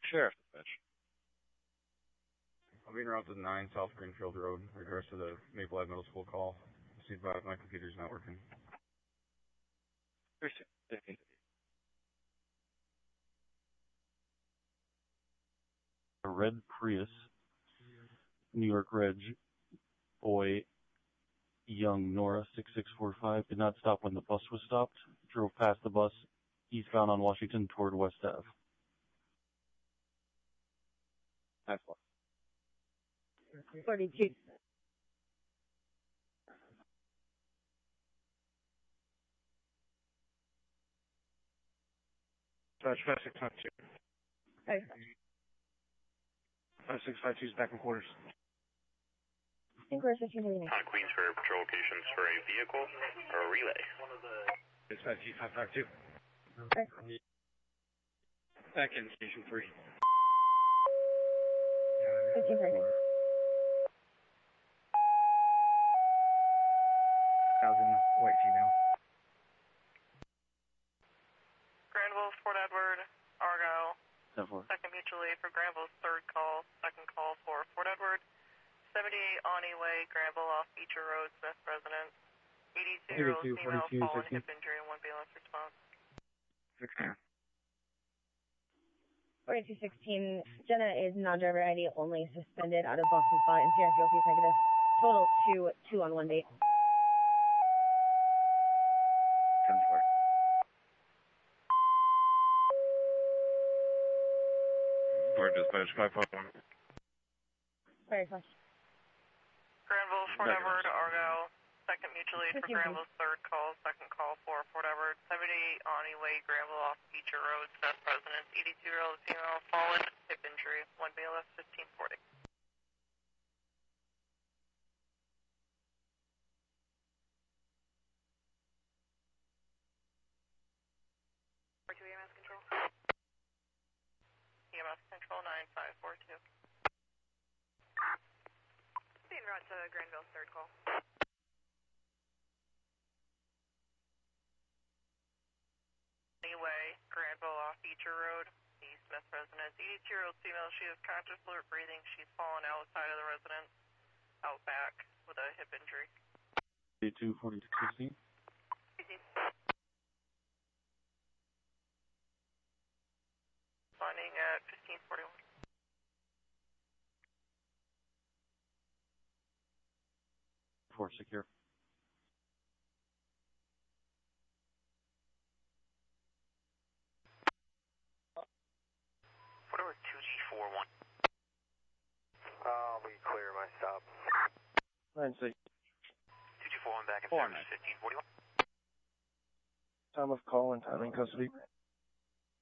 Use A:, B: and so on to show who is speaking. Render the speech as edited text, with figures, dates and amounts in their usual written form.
A: Sheriff dispatch.
B: I'll be en route to 9 South Greenfield Road, in regards to the Maple Ave Middle School call. See if my computer's not working.
C: A red Prius, New York Reg, boy, young Nora 6645, did not stop when the bus was stopped. Drove past the bus, eastbound on Washington toward West Ave.
A: That's one.
D: 42.
A: Dispatch 5652.
D: Hey.
A: 5652 is back in quarters.
D: In course, 1539.
E: On Queens for patrol locations for a vehicle or a relay.
A: Dispatch G552.
D: Hey.
A: Back in station 3.
D: 1539.
B: 1,000 white female.
F: Granville, Fort Edward, Argyle.
C: 10-4.
F: Second mutual aid for Granville's third call. Second call for Fort Edward. 78 Awney Way, Granville off Beecher Road, Smith residence. 82-year-old female,
B: 42,
F: fallen
B: 16.
F: hip injury, and 1 ambulance response.
B: 16.
D: 4216. Jenna is non-driver ID only, suspended out of Boston spot and CRCOP negative. Total 2 on 1 date.
B: 10-4. Fort Dispatch 551.
D: Very flash.
F: Granville, Fort Edward, Argyle. Second mutual aid for
D: 15.
F: Granville's third call. Second call for Fort Edward. 78 Awney Way, Granville off Beecher Road, Smith residence. 82-year-old female, fallen hip injury, 1 BLS 1540. EMS control. EMS control 9542. Being route to Granville's third call. Anyway, Granville off Beecher Road, East Smith residence. 82-year-old female, she is conscious, fluid breathing. She's fallen outside of the residence, out back with a hip injury.
C: 82 4216.
F: Finding at 1541.
C: 4 secure.
E: Whatever 2G41.
G: I'll be clear my stop.
A: 9-6.
E: 2G41 back in
A: 4
E: service 1541.
A: Time of call and time in custody.